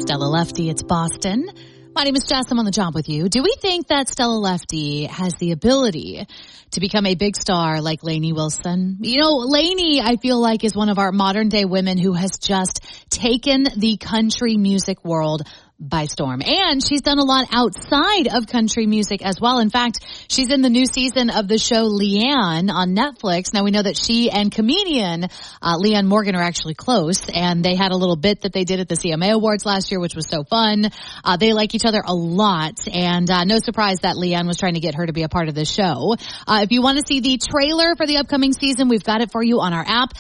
Stella Lefty, it's Boston. My name is Jess. I'm on the job with you. Do we think that Stella Lefty has the ability to become a big star like Lainey Wilson? You know, Lainey, I feel like, is one of our modern day women who has just taken the country music world by storm. And she's done a lot outside of country music as well. In fact, she's in the new season of the show Leanne on Netflix. Now, we know that she and comedian Leanne Morgan are actually close, and they had a little bit that they did at the CMA Awards last year, which was so fun. They like each other a lot, and no surprise that Leanne was trying to get her to be a part of the show. If you want to see the trailer for the upcoming season, we've got it for you on our app.